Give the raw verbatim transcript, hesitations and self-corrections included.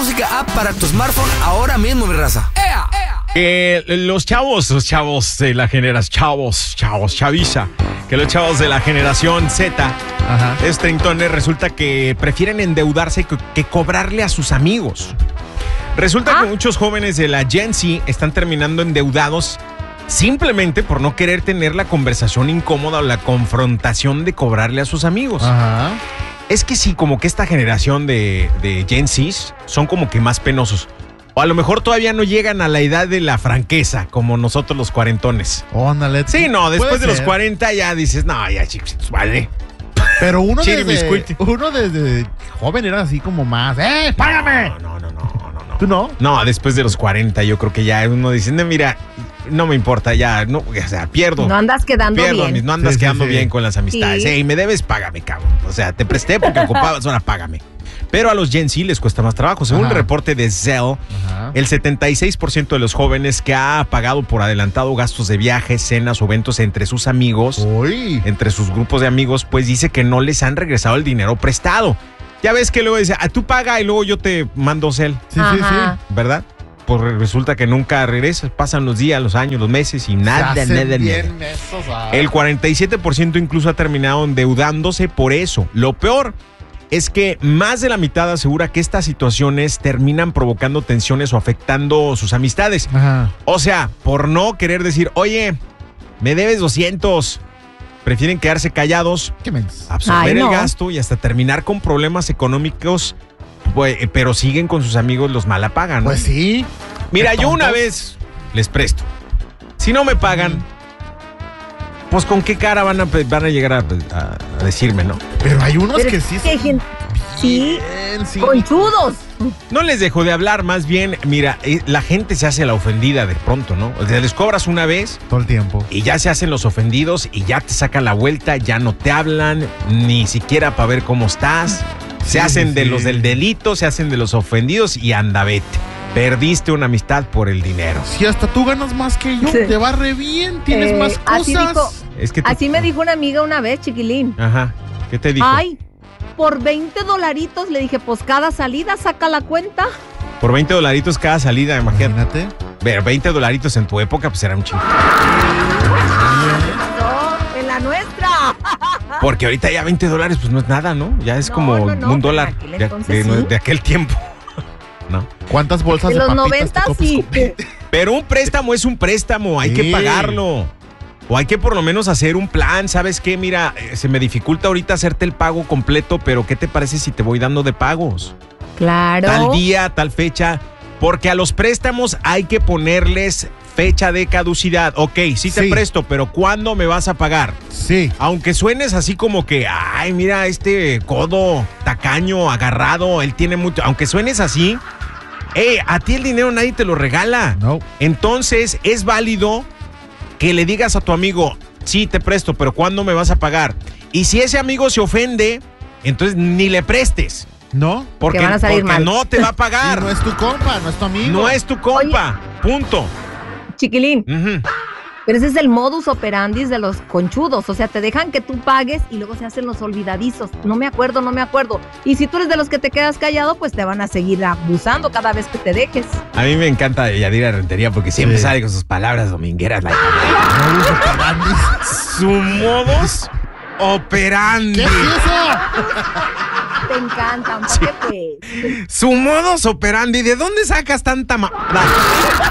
música app para tu smartphone ahora mismo, mi raza. ¡Ea! ¡Ea! Eh, los chavos, los chavos de la generación, chavos, chavos, chaviza, que los chavos de la generación Z, Ajá. es treintones, resulta que prefieren endeudarse que, que cobrarle a sus amigos. Resulta ¿Ah? que muchos jóvenes de la Gen Z están terminando endeudados simplemente por no querer tener la conversación incómoda o la confrontación de cobrarle a sus amigos. Ajá. Es que sí, como que esta generación de, de Gen Z son como que más penosos. O a lo mejor todavía no llegan a la edad de la franqueza, como nosotros los cuarentones. Óndale. Sí, no, después de los cuarenta ya dices, no, ya chiquitos, vale. Pero uno desde, uno desde joven era así como más, ¡eh, págame! No, no, no, no, no. ¿Tú no? No, después de los cuarenta yo creo que ya uno dice, no, mira, no me importa, ya, no, o sea, pierdo. No andas quedando pierdo, bien. No andas sí, quedando sí, sí. bien con las amistades. Sí. Hey, me debes, págame, cabrón. O sea, te presté porque ocupabas, ahora págame. Pero a los Gen Z les cuesta más trabajo. Según Ajá. el reporte de Zelle, Ajá. el setenta y seis por ciento de los jóvenes que ha pagado por adelantado gastos de viajes, cenas o eventos entre sus amigos, Uy. entre sus grupos de amigos, pues dice que no les han regresado el dinero prestado. Ya ves que luego dice, ah, tú paga y luego yo te mando Zelle. Sí, Ajá. sí, sí. ¿Verdad? Pues resulta que nunca regresas, pasan los días, los años, los meses y nada, nada, nada. Mesos, ah. El cuarenta y siete por ciento incluso ha terminado endeudándose por eso. Lo peor es que más de la mitad asegura que estas situaciones terminan provocando tensiones o afectando sus amistades. Ajá. O sea, por no querer decir, oye, me debes doscientos, prefieren quedarse callados, absorber Ay, no. el gasto y hasta terminar con problemas económicos, pues, pero siguen con sus amigos, los mala pagan, ¿no? Pues sí. Mira, yo una vez les presto. Si no me pagan, mm. pues con qué cara van a, van a llegar a, a, a decirme, ¿no? Pero hay unos Pero que sí son gente, sí, sí. conchudos. No les dejo de hablar, más bien, mira, la gente se hace la ofendida de pronto, ¿no? O sea, les cobras una vez. Todo el tiempo. Y ya se hacen los ofendidos y ya te sacan la vuelta, ya no te hablan, ni siquiera para ver cómo estás. Se sí, hacen sí, de sí. los del delito, se hacen de los ofendidos y anda, vete. Perdiste una amistad por el dinero. Si hasta tú ganas más que yo, sí. te va re bien, tienes eh, más cosas. Así, dijo, es que te... así me dijo una amiga una vez, chiquilín. Ajá, ¿qué te dijo? Ay, por veinte dolaritos, le dije, pues cada salida saca la cuenta. Por veinte dolaritos cada salida, imagínate. Ver, veinte dolaritos en tu época, pues era un chingo. No, en la nuestra. Porque ahorita ya veinte dólares, pues no es nada, ¿no? Ya es no, como no, no, un dólar de, de, sí. de aquel tiempo. ¿No? ¿Cuántas bolsas de, de los papitas noventa, te sí. Pero un préstamo es un préstamo, hay sí. que pagarlo. O hay que por lo menos hacer un plan, ¿sabes qué? Mira, se me dificulta ahorita hacerte el pago completo, pero ¿qué te parece si te voy dando de pagos? Claro. Tal día, tal fecha, porque a los préstamos hay que ponerles fecha de caducidad. Ok, sí te sí. presto, pero ¿cuándo me vas a pagar? Sí. Aunque suenes así como que, ay, mira, este codo tacaño, agarrado, él tiene mucho, aunque suenes así, hey, a ti el dinero nadie te lo regala. No. Entonces es válido que le digas a tu amigo, sí, te presto, pero ¿cuándo me vas a pagar? Y si ese amigo se ofende, entonces ni le prestes. ¿No? Porque, van a salir porque mal. no te va a pagar. Y no es tu compa, no es tu amigo. No es tu compa, Oye, punto. Chiquilín, uh-huh. pero ese es el modus operandi de los conchudos. O sea, te dejan que tú pagues y luego se hacen los olvidadizos. No me acuerdo, no me acuerdo. Y si tú eres de los que te quedas callado, pues te van a seguir abusando cada vez que te dejes. A mí me encanta Yadira Rentería porque siempre sí. sale con sus palabras domingueras. Like, su modus operandi. ¿Qué es eso? Te encanta, un sí. Pues. Su modus operandi. ¿De dónde sacas tanta ma...